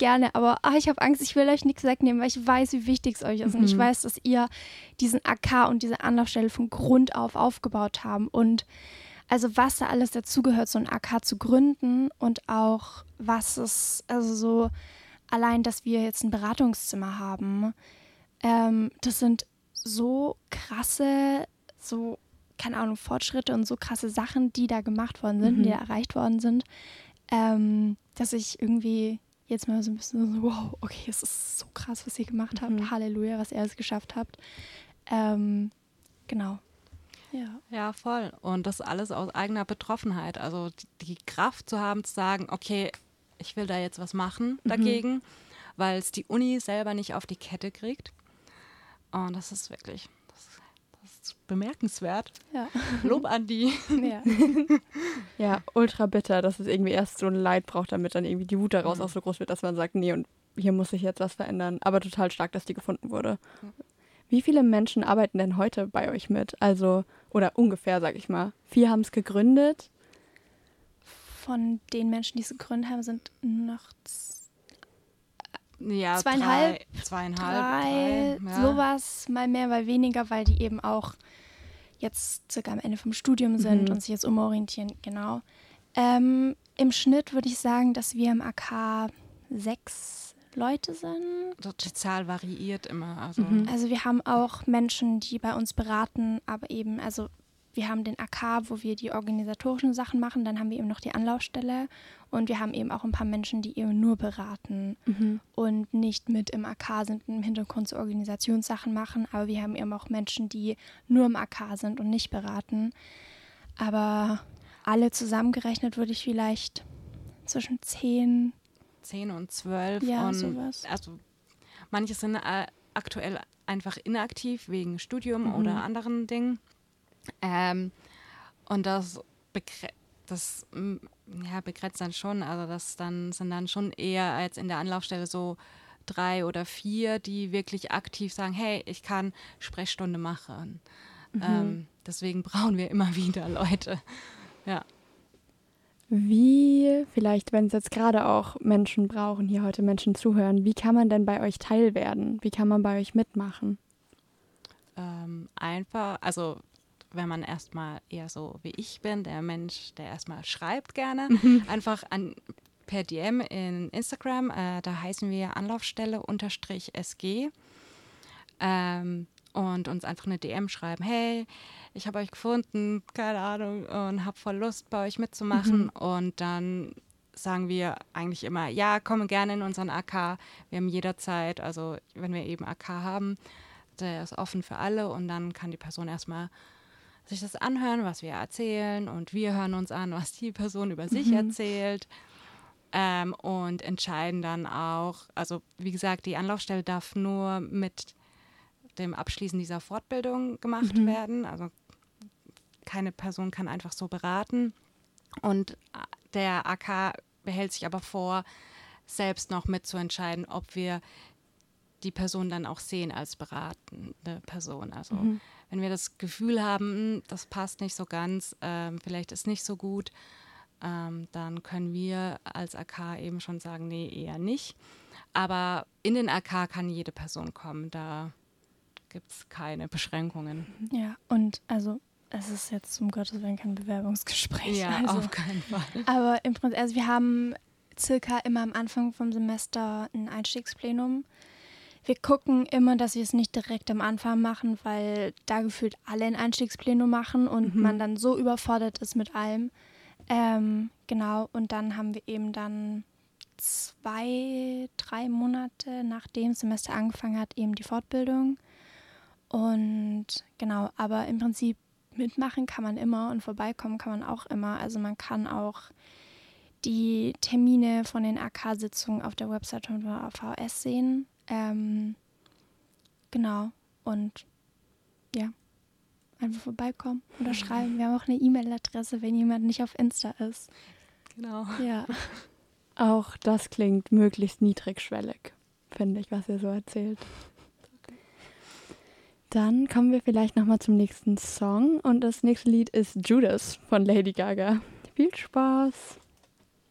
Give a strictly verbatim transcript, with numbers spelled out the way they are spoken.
gerne, aber ach, ich habe Angst, ich will euch nichts wegnehmen, weil ich weiß, wie wichtig es euch ist. Mhm. Und ich weiß, dass ihr diesen A K und diese Anlaufstelle von Grund auf aufgebaut haben. Und also was da alles dazugehört, so ein A K zu gründen und auch was es, also so allein, dass wir jetzt ein Beratungszimmer haben, ähm, das sind so krasse, so, keine Ahnung, Fortschritte und so krasse Sachen, die da gemacht worden sind, mhm. die da erreicht worden sind, ähm, dass ich irgendwie jetzt mal so ein bisschen so, wow, okay, es ist so krass, was ihr gemacht habt. Mhm. Halleluja, was ihr alles geschafft habt. Ähm, genau. Ja. ja, voll. Und das alles aus eigener Betroffenheit. Also die, die Kraft zu haben, zu sagen, okay, ich will da jetzt was machen dagegen, mhm. weil es die Uni selber nicht auf die Kette kriegt. Und das ist wirklich, das, das ist bemerkenswert. Ja. Lob an die. Ja. Ja, ultra bitter, dass es irgendwie erst so ein Leid braucht, damit dann irgendwie die Wut daraus mhm. auch so groß wird, dass man sagt, nee, und hier muss sich jetzt was verändern. Aber total stark, dass die gefunden wurde. Mhm. Wie viele Menschen arbeiten denn heute bei euch mit? Also, oder ungefähr, sag ich mal. Vier haben es gegründet. Von den Menschen, die es gegründet haben, sind noch z- ja, zweieinhalb, drei, zweieinhalb, drei, drei, ja. sowas, mal mehr, mal weniger, weil die eben auch jetzt circa am Ende vom Studium sind mhm. und sich jetzt umorientieren, genau. Ähm, im Schnitt würde ich sagen, dass wir im A K sechs Leute sind. Die Zahl variiert immer. Also. Mhm. also wir haben auch Menschen, die bei uns beraten, aber eben, also wir haben den A K, wo wir die organisatorischen Sachen machen, dann haben wir eben noch die Anlaufstelle und wir haben eben auch ein paar Menschen, die eben nur beraten mhm. und nicht mit im A K sind, im Hintergrund so Organisationssachen machen, aber wir haben eben auch Menschen, die nur im A K sind und nicht beraten. Aber alle zusammengerechnet würde ich vielleicht zwischen zehn zehn und zwölf. Ja, und sowas. Also manche sind äh, aktuell einfach inaktiv wegen Studium mhm. oder anderen Dingen. Ähm, und das, begre- das m, ja, begrenzt dann schon, also das dann sind dann schon eher als in der Anlaufstelle so drei oder vier, die wirklich aktiv sagen, hey, ich kann Sprechstunde machen. Mhm. Ähm, deswegen brauchen wir immer wieder Leute. Ja. Wie, vielleicht, wenn es jetzt gerade auch Menschen brauchen, hier heute Menschen zuhören, wie kann man denn bei euch Teil werden? Wie kann man bei euch mitmachen? Ähm, einfach, also wenn man erstmal eher so wie ich bin, der Mensch, der erstmal schreibt gerne, mhm. einfach an, per D M in Instagram, äh, da heißen wir Anlaufstelle unterstrich S G ähm, und uns einfach eine D M schreiben, hey, ich habe euch gefunden, keine Ahnung, und habe voll Lust, bei euch mitzumachen. Mhm. Und dann sagen wir eigentlich immer, ja, komme gerne in unseren A K. Wir haben jederzeit, also wenn wir eben A K haben, der ist offen für alle und dann kann die Person erstmal sich das anhören, was wir erzählen und wir hören uns an, was die Person über sich mhm. erzählt ähm, und entscheiden dann auch, also wie gesagt, die Anlaufstelle darf nur mit dem Abschließen dieser Fortbildung gemacht mhm. werden, also keine Person kann einfach so beraten und der A K behält sich aber vor, selbst noch mitzuentscheiden, ob wir die Person dann auch sehen als beratende Person. Also mhm. wenn wir das Gefühl haben, das passt nicht so ganz, ähm, vielleicht ist nicht so gut, ähm, dann können wir als A K eben schon sagen, nee, eher nicht. Aber in den A K kann jede Person kommen, da gibt es keine Beschränkungen. Ja, und also es ist jetzt um Gottes Willen kein Bewerbungsgespräch. Ja, also. auf keinen Fall. Aber im Prinzip, also wir haben circa immer am Anfang vom Semester ein Einstiegsplenum. Wir gucken immer, dass wir es nicht direkt am Anfang machen, weil da gefühlt alle ein Einstiegsplenum machen und mhm. man dann so überfordert ist mit allem. Ähm, genau, und dann haben wir eben dann zwei, drei Monate nachdem das Semester angefangen hat, eben die Fortbildung. Und genau, aber im Prinzip mitmachen kann man immer und vorbeikommen kann man auch immer. Also man kann auch die Termine von den A K-Sitzungen auf der Website von der A V S sehen. Ähm, genau, und ja, einfach vorbeikommen oder schreiben. Wir haben auch eine E-Mail-Adresse, wenn jemand nicht auf Insta ist. Genau. Ja. Auch das klingt möglichst niedrigschwellig, finde ich, was ihr so erzählt. Dann kommen wir vielleicht nochmal zum nächsten Song und das nächste Lied ist Judas von Lady Gaga. Viel Spaß!